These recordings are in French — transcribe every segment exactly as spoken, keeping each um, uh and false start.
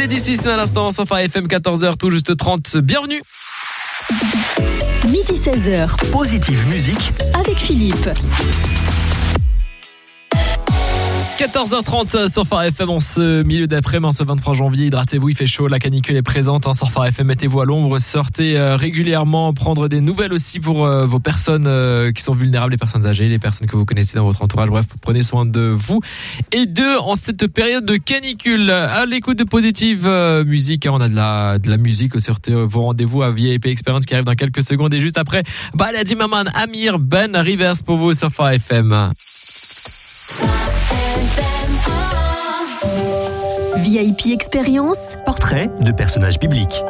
Lady Suisse à l'instant, sur Phare F M, quatorze heures, tout juste trente. Bienvenue. Midi seize heures. Positive musique avec Philippe. quatorze heures trente sur Phare F M en ce milieu d'après-midi, ce vingt-trois janvier. Hydratez-vous, il fait chaud, la canicule est présente. Hein, sur Phare F M, mettez-vous à l'ombre, sortez euh, régulièrement, prendre des nouvelles aussi pour euh, vos personnes euh, qui sont vulnérables, les personnes âgées, les personnes que vous connaissez dans votre entourage. Bref, prenez soin de vous et d'eux en cette période de canicule. À l'écoute de Positive euh, Musique, hein, on a de la de la musique sur vos rendez-vous à V I P Experience qui arrive dans quelques secondes. Et juste après, Baladi Maman, Amir, Ben Rivers pour vous sur Phare F M. V I P Experience. Portrait de personnages bibliques.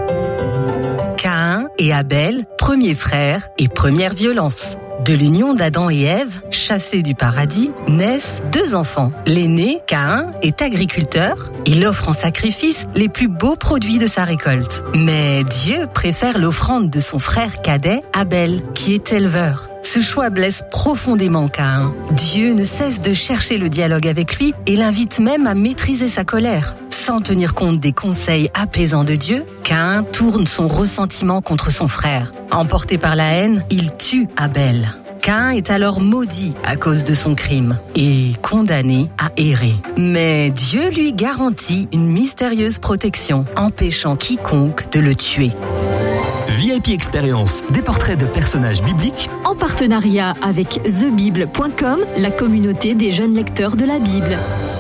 Caïn et Abel, premiers frères et première violence. De l'union d'Adam et Ève, chassés du paradis, naissent deux enfants. L'aîné, Caïn, est agriculteur. Il offre en sacrifice les plus beaux produits de sa récolte. Mais Dieu préfère l'offrande de son frère cadet, Abel, qui est éleveur. Ce choix blesse profondément Caïn. Dieu ne cesse de chercher le dialogue avec lui et l'invite même à maîtriser sa colère. Sans tenir compte des conseils apaisants de Dieu, Caïn tourne son ressentiment contre son frère. Emporté par la haine, il tue Abel. Caïn est alors maudit à cause de son crime et condamné à errer. Mais Dieu lui garantit une mystérieuse protection, empêchant quiconque de le tuer. V I P Experience, des portraits de personnages bibliques En partenariat avec the bible point com, la communauté des jeunes lecteurs de la Bible.